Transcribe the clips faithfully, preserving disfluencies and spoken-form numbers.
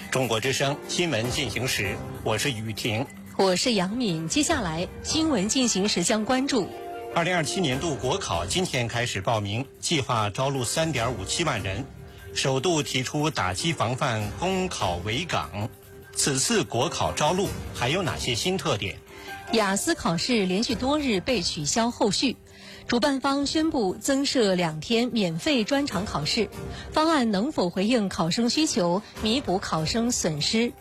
中国之声新闻进行时，我是雨婷， 我是杨敏。接下来新闻进行时将关注： 二零二七年度国考今天开始报名，计划招录三点五七万人，首度提出打击防范公考围岗。此次国考招录还有哪些新特点？ 雅思考试连续多日被取消后续，主办方宣布增设两天免费专场考试，方案能否回应考生需求，弥补考生损失？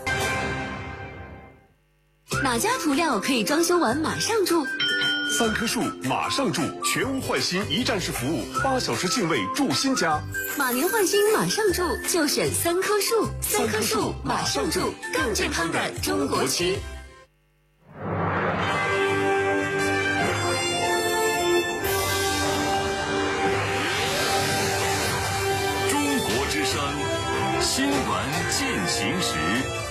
哪家涂料可以装修完马上住？ 三棵树马上住，全屋换新一站式服务，八小时净位住新家。 马年换新马上住，就选三棵树。三棵树马上住，更健康的中国区。 中国之声新闻进行时。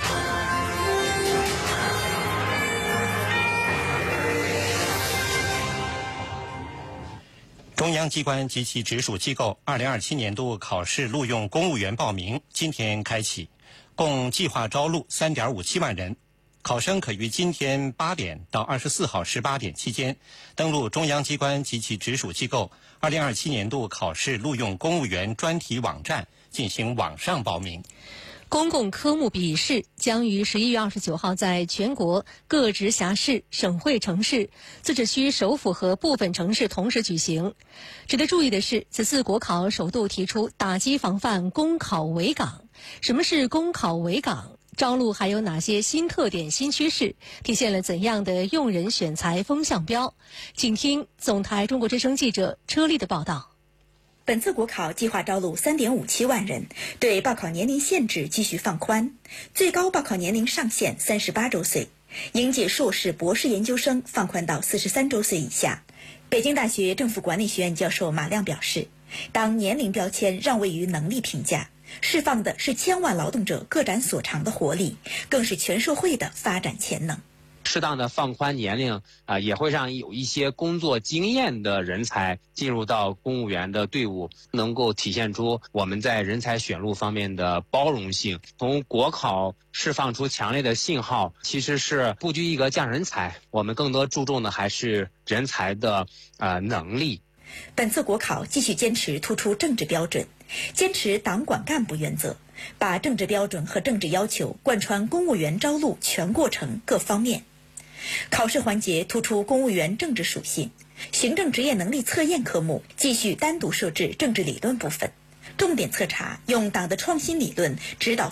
中央机关及其直属机构二零二七年度考试录用公务员报名今天开启，共计划招录三点五七万人。考生可于今天八点到二十四号十八点期间，登录中央机关及其直属机构二零二七年度考试录用公务员专题网站进行网上报名。 公共科目笔试将于十一月二十九号在全国各直辖市、省会城市、自治区首府和部分城市同时举行。值得注意的是，此次国考首度提出打击防范公考围岗。什么是公考围岗？招录还有哪些新特点、新趋势？体现了怎样的用人选才风向标？请听总台中国之声记者车丽的报道。 本次国考计划招录 三点五七万人，对报考年龄限制继续放宽，最高报考年龄上限三十八周岁，应届硕士、博士研究生放宽到四十三周岁以下。北京大学政府管理学院教授马亮表示，当年龄标签让位于能力评价，释放的是千万劳动者各展所长的活力，更是全社会的发展潜能。 适当的放宽年龄啊、呃，也会让有一些工作经验的人才进入到公务员的队伍，能够体现出我们在人才选录方面的包容性。从国考释放出强烈的信号，其实是不拘一格降人才，我们更多注重的还是人才的呃能力。 本次国考继续坚持突出政治标准，坚持党管干部原则，把政治标准和政治要求贯穿公务员招录全过程各方面。考试环节突出公务员政治属性，行政职业能力测验科目继续单独设置政治理论部分，重点测查用党的创新理论指导